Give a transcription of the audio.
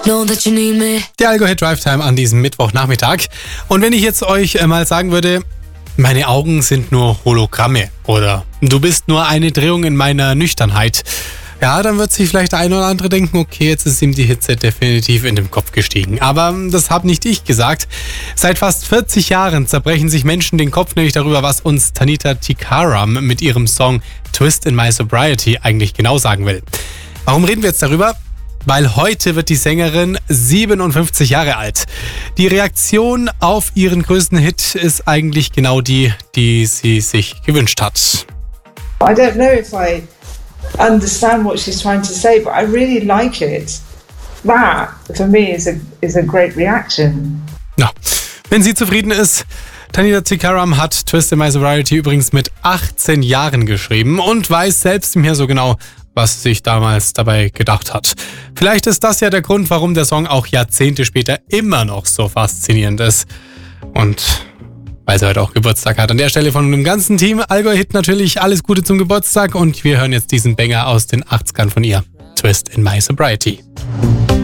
Know that you need me. Der Allgäu-Hit Drive Time an diesem Mittwochnachmittag. Und wenn ich jetzt euch mal sagen würde, meine Augen sind nur Hologramme oder du bist nur eine Drehung in meiner Nüchternheit, ja, dann wird sich vielleicht der eine oder andere denken, okay, jetzt ist ihm die Hitze definitiv in den Kopf gestiegen. Aber das habe nicht ich gesagt. Seit fast 40 Jahren zerbrechen sich Menschen den Kopf nämlich darüber, was uns Tanita Tikaram mit ihrem Song Twist in My Sobriety eigentlich genau sagen will. Warum reden wir jetzt darüber? Weil heute wird die Sängerin 57 Jahre alt. Die Reaktion auf ihren größten Hit ist eigentlich genau die sie sich gewünscht hat. I don't know if I understand what she's trying to say, but I really like it. That, for me, is a great reaction. Ja, wenn sie zufrieden ist. Tanita Tikaram hat Twist in My Sobriety übrigens mit 18 Jahren geschrieben und weiß selbst nicht mehr so genau, was sie sich damals dabei gedacht hat. Vielleicht ist das ja der Grund, warum der Song auch Jahrzehnte später immer noch so faszinierend ist. Und weil sie heute auch Geburtstag hat. An der Stelle von dem ganzen Team Allgäu-Hit natürlich alles Gute zum Geburtstag und wir hören jetzt diesen Banger aus den 80ern von ihr. Twist in My Sobriety.